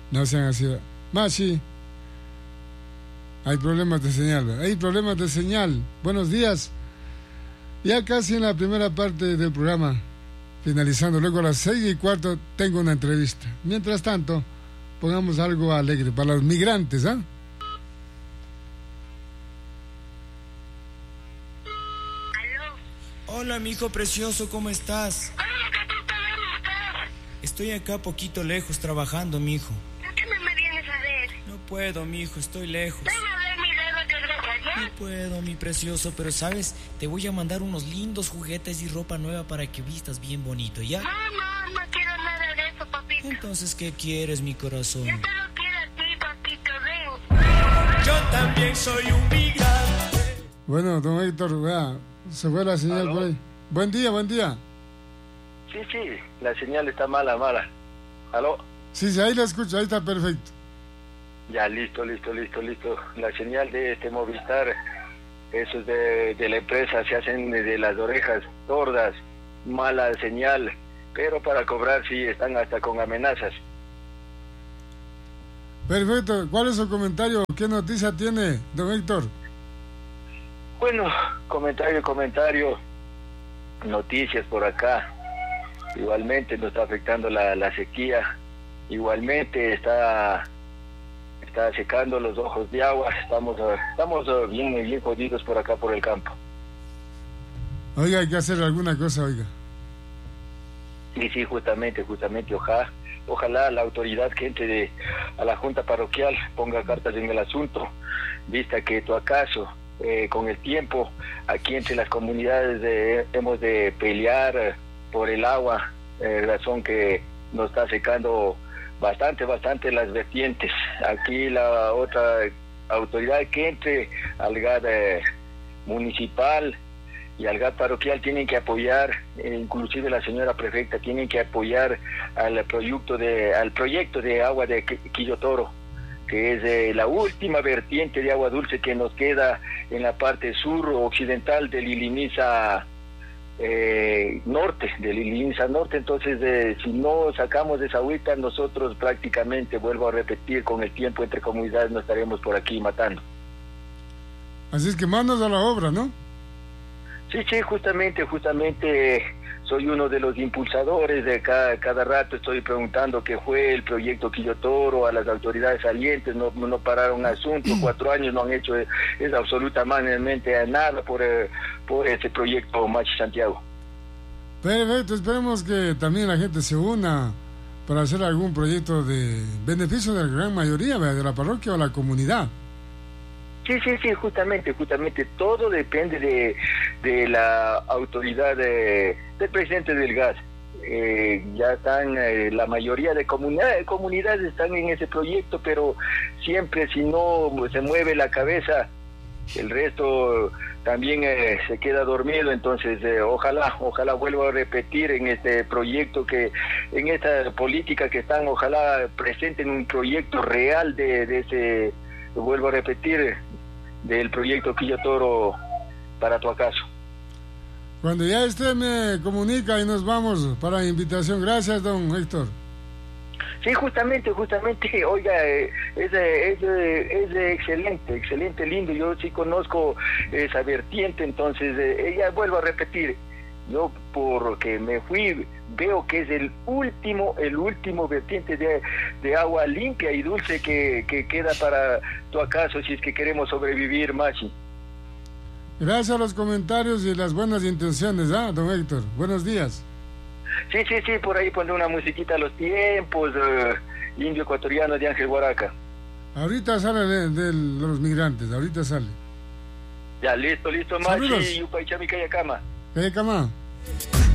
No sean así. Machi, hay problemas de señal, ¿verdad? Hay problemas de señal. Buenos días. Ya casi en la primera parte del programa, finalizando. Luego a las 6:15 tengo una entrevista. Mientras tanto, pongamos algo alegre para los migrantes, ¿ah? Hola, mi hijo precioso, ¿cómo estás? Hola, Catita, ¿dónde estás? Estoy acá poquito lejos trabajando, mi hijo. ¿Por qué no me vienes a ver? No puedo, mi hijo, estoy lejos. Ven a ver mi dedo de ropa, ¿ya? No puedo, mi precioso, pero sabes, te voy a mandar unos lindos juguetes y ropa nueva para que vistas bien bonito, ¿ya? No quiero nada de eso, papito. Entonces, ¿qué quieres, mi corazón? Yo solo quiero a ti, papito, ven. Yo también soy un migrante. Bueno, don Héctor, vea, se fue la señal por ahí. Buen día. Sí, la señal está mala. ¿Aló? Sí, ahí la escucho, ahí está perfecto. Ya, listo. La señal de este Movistar, esos de la empresa se hacen de las orejas sordas, mala señal, pero para cobrar sí están hasta con amenazas. Perfecto, ¿cuál es su comentario? ¿Qué noticia tiene, don Héctor? Bueno, comentario, noticias por acá. Igualmente nos está afectando la sequía, igualmente está secando los ojos de agua, estamos bien jodidos por acá por el campo. Oiga, hay que hacer alguna cosa, oiga. Sí, justamente, ojalá la autoridad que entre a la junta parroquial ponga cartas en el asunto, vista que tu acaso con el tiempo aquí entre las comunidades hemos de pelear por el agua, razón que nos está secando bastante las vertientes. Aquí la otra autoridad que entre al GAD municipal y al GAD parroquial tienen que apoyar, inclusive la señora prefecta tienen que apoyar al proyecto de agua de Quillotoro, que es la última vertiente de agua dulce que nos queda en la parte sur occidental del Iliniza norte. Entonces si no sacamos esa agüita, nosotros prácticamente, vuelvo a repetir, con el tiempo entre comunidades nos estaremos por aquí matando. Así es que manos a la obra, ¿no? Sí, justamente soy uno de los impulsadores de cada rato estoy preguntando qué fue el proyecto Quillotoro a las autoridades salientes, no pararon asunto, 4 años no han hecho absolutamente nada por ese proyecto Machi Santiago. Perfecto, esperemos que también la gente se una para hacer algún proyecto de beneficio de la gran mayoría de la parroquia o la comunidad. Sí, justamente todo depende de la autoridad del presidente del GAS. Ya están, la mayoría de comunidades están en ese proyecto, pero siempre si no se mueve la cabeza, el resto también se queda dormido. Entonces ojalá vuelvo a repetir en este proyecto, que en esta política que están, ojalá presenten un proyecto real de ese, vuelvo a repetir, del proyecto Quillotoro para tu acaso. Cuando ya esté me comunica y nos vamos para la invitación. Gracias, don Héctor. Sí, justamente, oiga, es excelente, lindo. Yo sí conozco esa vertiente, entonces ella, vuelvo a repetir, yo porque me fui, veo que es el último vertiente de agua limpia y dulce que queda para tu acaso, si es que queremos sobrevivir, Machi. Gracias a los comentarios y las buenas intenciones, don Héctor. Buenos días. Sí, por ahí pondré una musiquita a los tiempos, indio ecuatoriano de Ángel Huaraca. Ahorita sale de los migrantes, ahorita sale. Ya, listo, Machi. Saludos. Yupay Chami Kayakama. Kayakama.